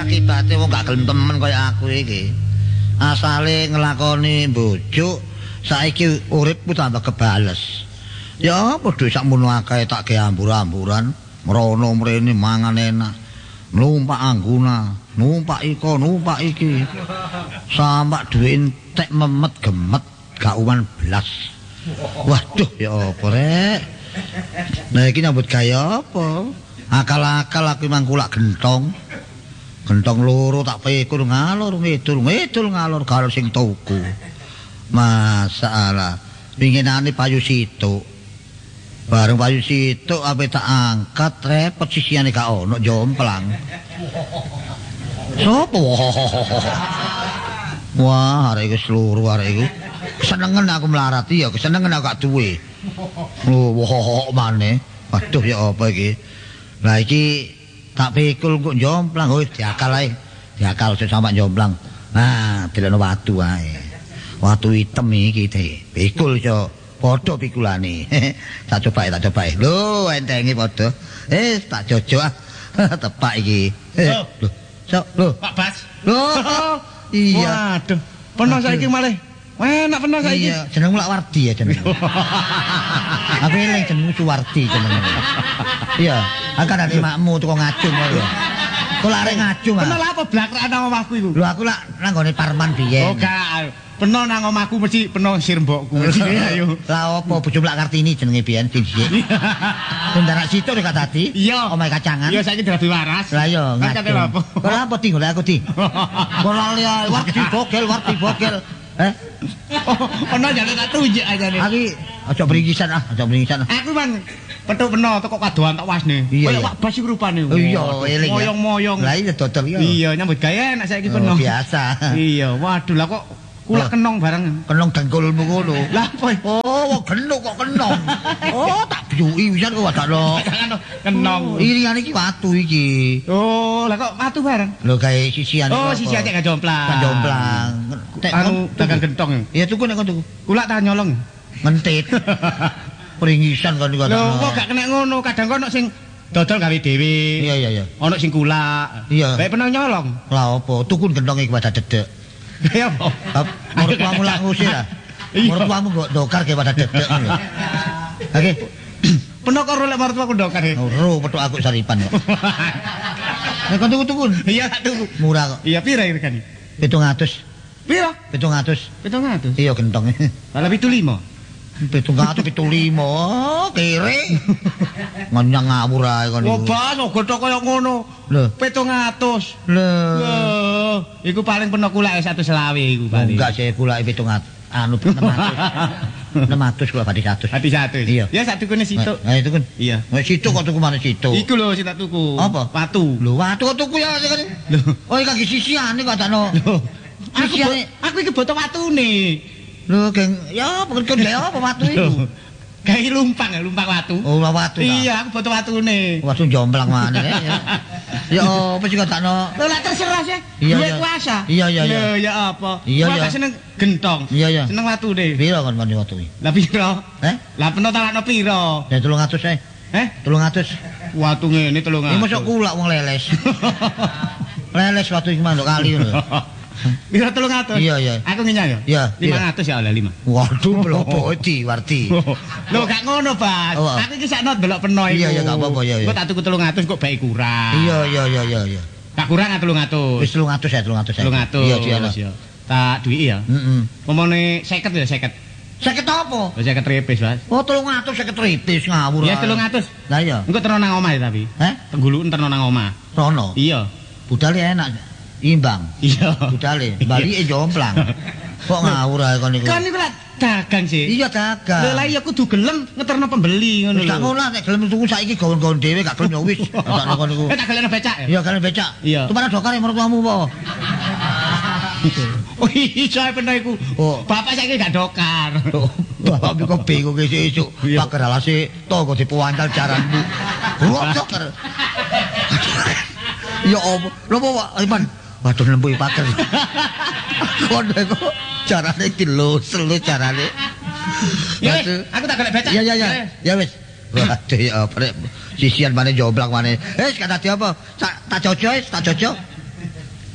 akibate wong gak gelem temen kaya aku iki. Asale nglakoni mbojuk, saiki uripku tambah kebales. Ya padha sakmono akeh tak ge ambur-amburan, mrono mrene mangan enak. Numpak angguna, numpak iko, numpak iki. Sampak duwe entek memet gemet gak uman blas. Waduh ya apa rek? Nah iki nyambut gaya apa? Akal-akal aku mangkulak gentong. Gentong loro tak pikul ngalor ngidul ngalor karo sing tuku. Masalah pinginane payu situk. Bareng payu situk ape tak angkat repot sisiane gak ono jomplang. Sopo? Wah, arek iki seluruh arek iki. Kesenengen aku melarat ya, kesenengen aku gak duwe. Wah, maneh. Waduh ya apa iki? Lah iki tak pikul kok jomplang, diakal ae. Diakal sing sampe jomplang. Nah, delokno watu ae. Watu hitam iki pikul yo padha pikulane. Tak coba. Lho, entenge padha. Tak jojok ah. Tepak iki. Lho, sok lho. Pak Bas. Lho. Iya. Waduh, peno saiki malih. Enak peno saiki. Iya, jenengmu lak Wardi ya jenengmu. Aku eling jenengmu Suwardi jenengmu. Iya, akan ada makmu tuku ngacung kok. Kok lak arek ngacung ah. Peno lha apa blakrak nang omahku iku? Lho aku lak nang gone Parman biyen. Oh, gak. Peno nang omahku mesti peno sir mbokku. Ayo. Lah apa bojo Mbak Kartini jenenge biyen dhisik. Bendarak situ nek tadi. Iya. Omahe kacangan. Iya saiki dadi waras. Lah iya ngacung. Kok apa di golek aku di. Kok lali Wardi bogel. Ono jane tak tunjuk aja nih. Aki aja bringisan. Aku man petuk peno teko kadoan tak wasne. Kaya Pak Bas iku rupane. Iya, eling. Moyong-moyong. Lah iya dodol iya. Iya, nyambut gawe enak saiki peno. Biasa. Iya, waduh lah kok kulak kenong bareng. Kenong dengkulmu ngono. Lah apa? Oh, genuk kok kenong. Oh, tak biyuki pisan kok wadakno. Kenong. Irian iki watu iki. Oh, lah kok watu bareng? Lho gawe sisian. Oh, sisian cek jomplang. Jomplang. Anu dagang gentong. Iya tuku nek tuku. Kulak tak nyolong. Mentit. Pringisan kan iki. Lho, kok gak kena ngono, kadang kok ono sing dodol gawe dhewe. Iya. Ono sing kulak. Iya. Bae pernah nyolong. Lah apa? Tukun gentong iki pada dedek. Ya apa? Mertuamu lak ngusir ah. Mertuamu kok dokar ke pada dedek. Oke. Peno karo lek mertuaku dokar. Ro petuk aku saripan kok. Nek kon tuku-tukun. Iya tak tuku. Murah kok. Iya pira regane? 700. Pira? 700. 700. Iya gentong. Lah 75. 775 kere. Nganyang ngawur ae kon Oh, iku. Bas, gothok kaya ngono. Lho. 700. Lho. Iku paling peno kulake 120 iku paling. Enggak sih kulake 700. Anu 600. 600 kula badhe 100. Hati 100. Iya. Ya sak tukune situk. Nah itu kan. Iya. Wis situk kok tuku mana situk. Iku lho sing tak tuku. Apa? Watu. Lho watu kok tuku ya kan. Lho. Oh iki kaki sisiane kok dakno. Aku iki boto watune. Lho geng ya pekerja lek apa watu iku? Kayak lumpang watu. Oh watu. Iya, aku boto watune. Watu jomplang maneh ya. Ya apa sih kok dakno? Lho lah terserah sih. Iya, Duwe iya. kuasa. Iya. Lho ya apa? Iya, Gua iya. gak seneng gentong. Iya. Seneng watune. Piro kon watu iki? Lah piro? Lah peno talakno piro? Ya 300 ae. 300. Watu ngene 300. Iki mosok kulak wong leles. Leles watu iki mandok kali ngono. Piro 300? Iya. Aku ngenyang ya? Iya. 500 ya oleh 5. Waduh mlopo di Warti. Lho gak ngono, Bas. Oh. Aku iki sakno delok peno iku. Iya, gak apa-apa ya. Kok tak tuku 300 kok bae kurang. Iya. Tak kurang 300. Wis 300 ya 300. 300. Iya, Ciana. Tak duwiki ya. Heeh. Pomone 50 ya 50. 50 apa? 50 repes, Bas. Oh 300 50 ripis ngawur. Ya 300. Lah iya. Engko terno nang omah ya tapi. Tengguluken terno nang omah. Rono. Iya. Budale enak. Imbang. Iya. Budale balike jomplang. Kok ngawur ae kon iku. Kan iku lak dagang sih. Iya dagang. Lha iya kudu gelem ngeterno pembeli ngono lho. Wis gak ngono nek gelem tuku saiki gawen-gawen dhewe gak gelem ya wis. Takno kon iku. Tak gelem becak ya. Iya gelem becak. Iya. Tumane dokar mertuamu apa? Oh iya peno iku. Oh. Bapak saiki gak dokar. Bapak kok bingung esuk pager alase tangga dipuancal jaranmu. Dokter. Ya apa? Lho Pak Iman. Waduh lembuhi pager. Kon kok carane dilosel carane. Ya wis, aku tak golek becak. Iya. Ya wis. Waduh ya apa sisian maneh jomblang maneh. Kata dia apa? Tak jojo.